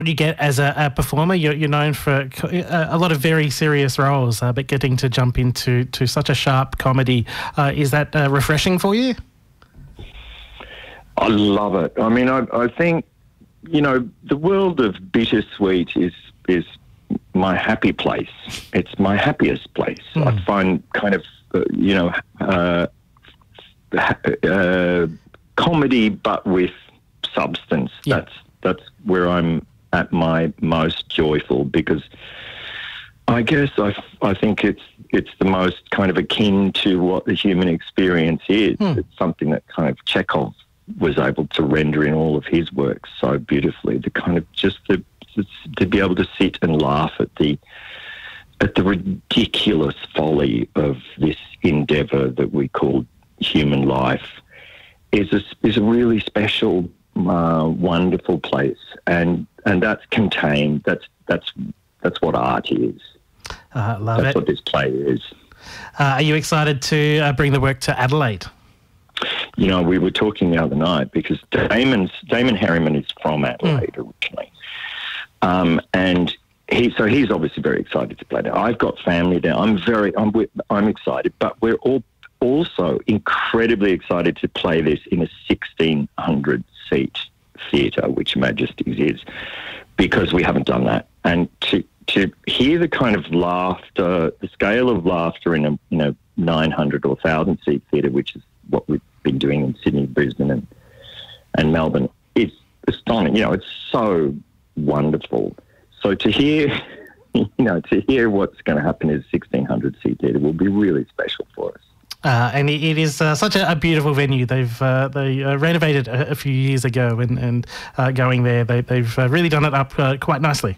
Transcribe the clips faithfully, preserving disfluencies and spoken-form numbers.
you get as a, a performer? You're, you're known for a, a lot of very serious roles, uh, but getting to jump into to such a sharp comedy, uh, is that uh, refreshing for you? I love it. I mean, I, I think, you know, the world of Bittersweet is is my happy place. It's my happiest place. Mm. I find kind of, uh, you know, uh, uh, comedy, but with substance. Yeah. That's that's where I'm at my most joyful, because I guess I, I think it's it's the most kind of akin to what the human experience is. Mm. It's something that kind of Chekhov was able to render in all of his works so beautifully. The kind of just the to be able to sit and laugh at the at the ridiculous folly of this endeavour that we call human life is a, is a really special, uh, wonderful place, and and that's contained. That's that's that's what art is. Uh, love that's it. what this play is. Uh, are you excited to uh, bring the work to Adelaide? You know, we were talking the other night because Damon's Damon Harriman is from Adelaide mm. originally. Um, and he, so he's obviously very excited to play there. I've got family there. I'm very, I'm, I'm excited, but we're all also incredibly excited to play this in a sixteen hundred seat theatre, which Majesty's is, because we haven't done that. And to to hear the kind of laughter, the scale of laughter in a you know nine hundred or one thousand seat theatre, which is what we've been doing in Sydney, Brisbane, and and Melbourne, is astonishing. You know, it's so wonderful. So to hear, you know, to hear what's going to happen in a sixteen hundred seat theatre will be really special for us. Uh, and it, it is uh, such a, a beautiful venue. They've uh, they uh, renovated a, a few years ago, and and uh, going there, they, they've uh, really done it up uh, quite nicely.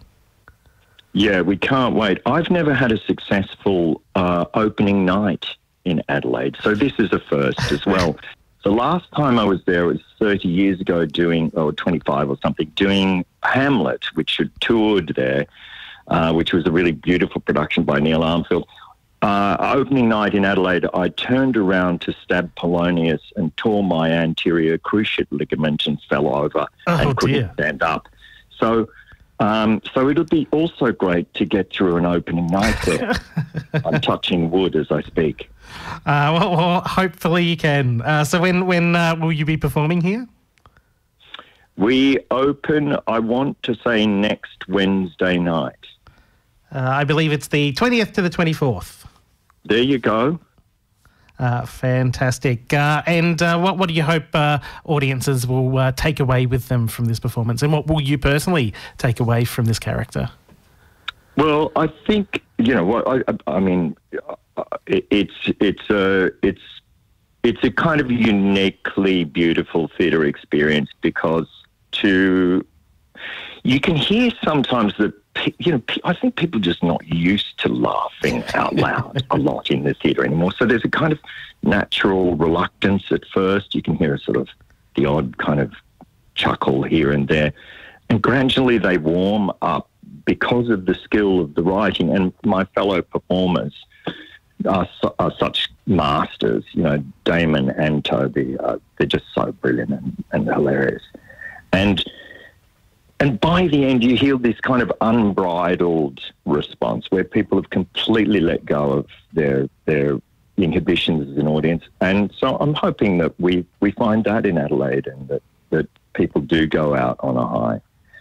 Yeah, we can't wait. I've never had a successful uh, opening night in Adelaide, so this is a first as well. The last time I was there was thirty years ago doing, or twenty-five or something, doing Hamlet, which had toured there, uh, which was a really beautiful production by Neil Armfield. Uh, opening night in Adelaide, I turned around to stab Polonius and tore my anterior cruciate ligament and fell over oh, and couldn't dear. stand up. So um, so it'll be also great to get through an opening night there. I'm touching wood as I speak. Uh, well, well, hopefully you can. Uh, so when, when uh, will you be performing here? We open, I want to say, next Wednesday night. Uh, I believe it's the twentieth to the twenty-fourth. There you go. Uh, fantastic. Uh, and uh, what, what do you hope uh, audiences will uh, take away with them from this performance? And what will you personally take away from this character? Well, I think, you know, what I, I mean, it, it's it's a it's it's a kind of uniquely beautiful theatre experience, because to you can hear sometimes that, you know, I think people are just not used to laughing out loud a lot in the theatre anymore. So there's a kind of natural reluctance at first. You can hear a sort of the odd kind of chuckle here and there. And gradually they warm up because of the skill of the writing. And my fellow performers are, su- are such masters. You know, Damon and Toby, uh, they're just so brilliant and, and hilarious. And And by the end, you hear this kind of unbridled response where people have completely let go of their their inhibitions as an audience. And so I'm hoping that we, we find that in Adelaide, and that, that people do go out on a high.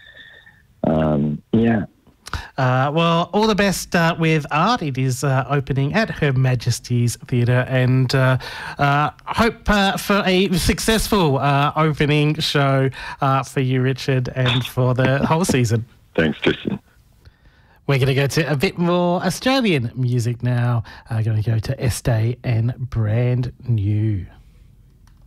Um, yeah. Uh, well, all the best uh, with art. It is uh, opening at Her Majesty's Theatre, and uh, uh, hope uh, for a successful uh, opening show uh, for you, Richard, and for the whole season. Thanks, Tristan. We're going to go to a bit more Australian music now. I'm going to go to Estee and Brand New.